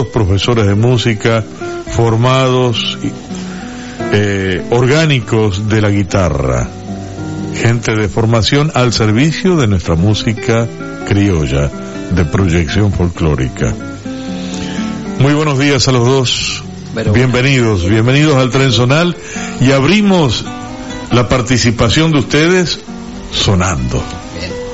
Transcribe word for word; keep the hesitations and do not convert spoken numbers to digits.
todos profesores de música formados, eh, orgánicos de la guitarra, gente de formación al servicio de nuestra música criolla de proyección folclórica. Muy buenos días a los dos. Pero bienvenidos, bueno. bienvenidos al Tren Zonal, y abrimos la participación de ustedes sonando.